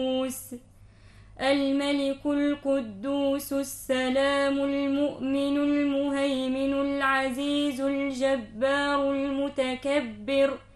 الملك القدوس السلام المؤمن المهيمن العزيز الجبار المتكبر